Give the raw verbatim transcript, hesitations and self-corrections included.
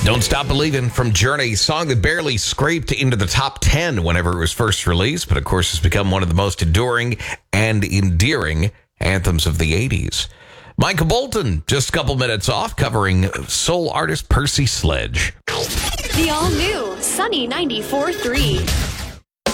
Don't Stop Believin' from Journey, song that barely scraped into the top ten whenever it was first released, but of course has become one of the most enduring and endearing anthems of the eighties. Michael Bolton, just a couple minutes off, covering soul artist Percy Sledge. The all-new Sunny ninety-four point three.